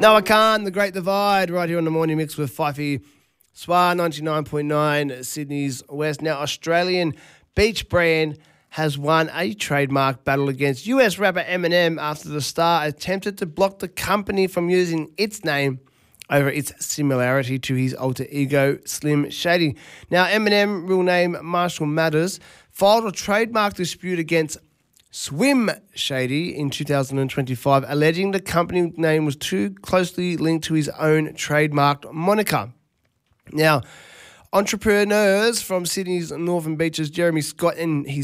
Noah Khan, The Great Divide, right here on the Morning Mix with Fifey Swar 99.9 Sydney's West. Now, Australian Beach brand has won a trademark battle against US rapper Eminem after the star attempted to block the company from using its name over its similarity to his alter ego, Slim Shady. Now, Eminem, real name Marshall Mathers, filed a trademark dispute against Swim Shady in 2025, alleging the company name was too closely linked to his own trademarked moniker. Now, entrepreneurs from Sydney's Northern Beaches, Jeremy Scott and his